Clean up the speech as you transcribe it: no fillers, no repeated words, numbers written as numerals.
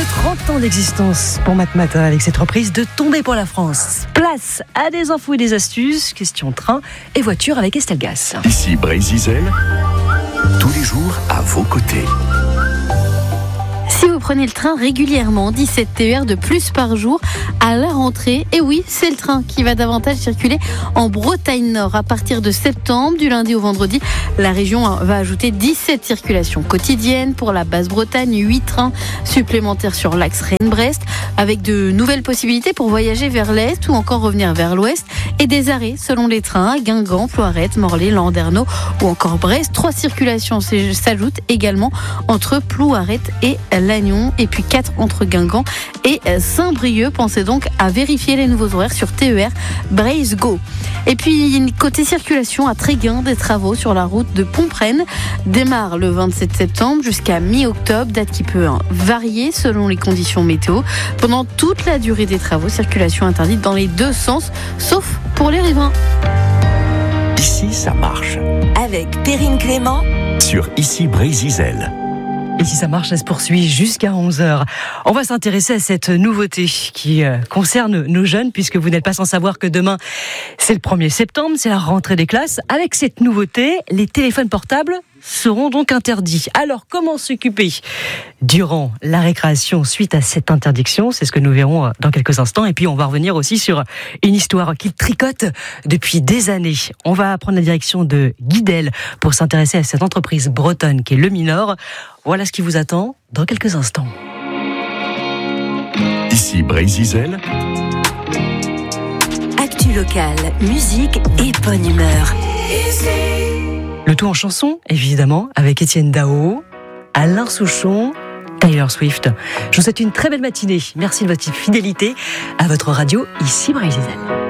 30 ans d'existence pour Matmata avec cette reprise de Tomber pour la France. Place à des infos et des astuces, question train et voiture avec Estelle Gass. Ici Brésil, tous les jours à vos côtés. Si vous prenez le train régulièrement, 17 TER de plus par jour à la rentrée, et oui, c'est le train qui va davantage circuler en Bretagne Nord. À partir de septembre, du lundi au vendredi, la région va ajouter 17 circulations quotidiennes. Pour la Basse-Bretagne, 8 trains supplémentaires sur l'axe Rennes-Brest, avec de nouvelles possibilités pour voyager vers l'Est ou encore revenir vers l'Ouest, et des arrêts selon les trains à Guingamp, Ploirette, Morlaix, Landerneau ou encore Brest. 3 circulations s'ajoutent également entre Ploirette et Lannion, et puis 4 entre Guingamp et Saint-Brieuc. Pensez donc à vérifier les nouveaux horaires sur TER Braze Go. Et puis côté circulation à Tréguin, des travaux sur la route de Pomprenne démarrent le 27 septembre jusqu'à mi-octobre, date qui peut varier selon les conditions météo. Pendant toute la durée des travaux, circulation interdite dans les deux sens, sauf pour les riverains. Ici, ça marche. Avec Perrine Clément Sur Ici Brésil. Et si ça marche, ça se poursuit jusqu'à 11h. On va s'intéresser à cette nouveauté qui concerne nos jeunes, puisque vous n'êtes pas sans savoir que demain, c'est le 1er septembre, c'est la rentrée des classes. Avec cette nouveauté, les téléphones portables seront donc interdits. Alors, comment s'occuper durant la récréation suite à cette interdiction? C'est ce que nous verrons dans quelques instants. Et puis, on va revenir aussi sur une histoire qui tricote depuis des années. On va prendre la direction de Guidel pour s'intéresser à cette entreprise bretonne qui est Le Minor. Voilà ce qui vous attend dans quelques instants. Ici Brésil. Actu locale, musique et bonne humeur. Le tout en chanson, évidemment, avec Étienne Dao, Alain Souchon, Taylor Swift. Je vous souhaite une très belle matinée. Merci de votre fidélité à votre radio, Ici Brésil.